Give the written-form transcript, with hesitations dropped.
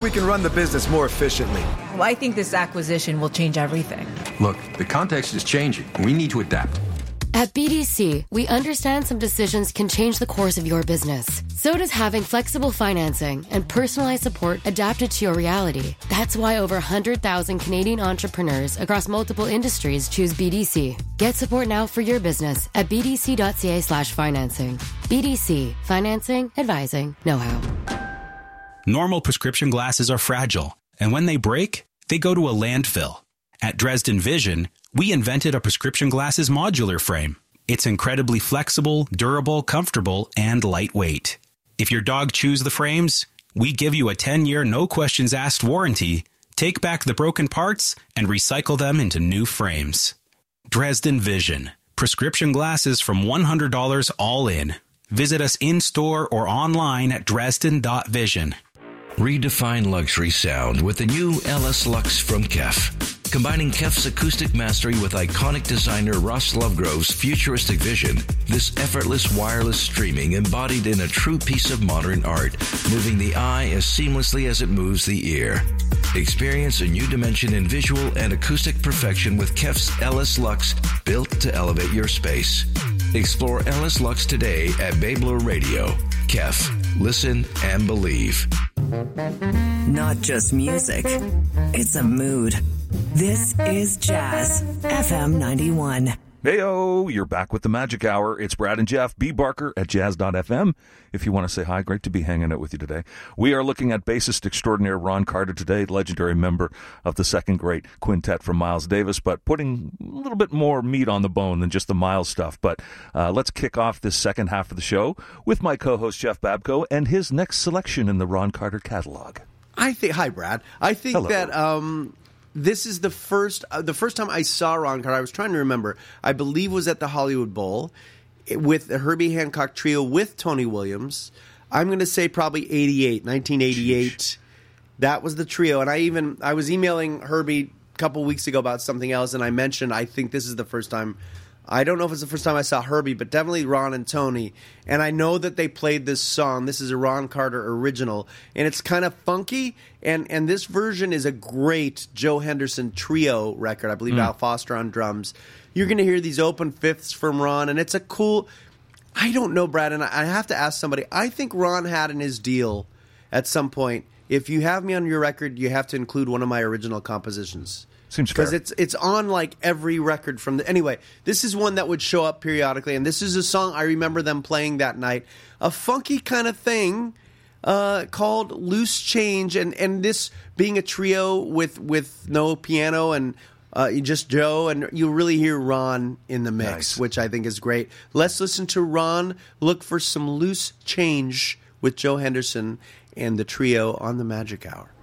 we can run the business more efficiently. Well, I think this acquisition will change everything. Look, the context is changing. We need to adapt. At BDC, we understand some decisions can change the course of your business. So does having flexible financing and personalized support adapted to your reality. That's why over 100,000 Canadian entrepreneurs across multiple industries choose BDC. Get support now for your business at bdc.ca/financing. BDC. Financing, advising, know-how. Normal prescription glasses are fragile, and when they break, they go to a landfill. At Dresden Vision, we invented a prescription glasses modular frame. It's incredibly flexible, durable, comfortable, and lightweight. If your dog chews the frames, we give you a 10-year no-questions-asked warranty, take back the broken parts, and recycle them into new frames. Dresden Vision. Prescription glasses from $100 all in. Visit us in-store or online at dresden.vision. Redefine luxury sound with the new LS Lux from KEF. Combining KEF's acoustic mastery with iconic designer Ross Lovegrove's futuristic vision, this effortless wireless streaming embodied in a true piece of modern art, moving the eye as seamlessly as it moves the ear. Experience a new dimension in visual and acoustic perfection with KEF's LS Lux, built to elevate your space. Explore LS Lux today at Babler Radio. KEF. Listen and believe. Not just music, it's a mood. This is Jazz FM 91. Heyo, you're back with the Magic Hour. It's Brad and Jeff, B. Barker at Jazz.fm. If you want to say hi, great to be hanging out with you today. We are looking at bassist extraordinaire Ron Carter today, legendary member of the second great quintet from Miles Davis, but putting a little bit more meat on the bone than just the Miles stuff. But let's kick off this second half of the show with my co-host Jeff Babko and his next selection in the Ron Carter catalog. Hi, Brad. I think Hello. that this is the first time I saw Ron Carter. I was trying to remember. I believe was at the Hollywood Bowl with the Herbie Hancock Trio with Tony Williams. I'm going to say probably 1988. Sheesh. That was the trio. And I was emailing Herbie a couple weeks ago about something else, and I mentioned I think this is the first time. I don't know if it's the first time I saw Herbie, but definitely Ron and Tony. And I know that they played this song. This is a Ron Carter original. And it's kind of funky. And this version is a great Joe Henderson trio record. I believe Al Foster on drums. You're going to hear these open fifths from Ron. And it's a cool... I don't know, Brad, and I have to ask somebody. I think Ron had in his deal at some point, if you have me on your record, you have to include one of my original compositions. Seems fair. Because it's on like every record from the... Anyway, this is one that would show up periodically, and this is a song I remember them playing that night. A funky kind of thing called Loose Change, and this being a trio with no piano and just Joe, and you really hear Ron in the mix, which I think is great. Let's listen to Ron look for some loose change with Joe Henderson and the trio on the Magic Hour.